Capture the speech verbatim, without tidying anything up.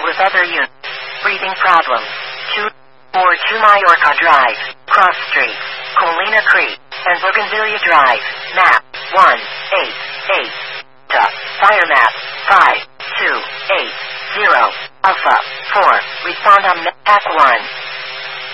with other units. Breathing problems. two four two Mallorca Drive, Cross Street, Colina Creek, and Bougainvillea Drive. Map one eight eight. Fire map five two eight zero. Alpha four. Respond on map one.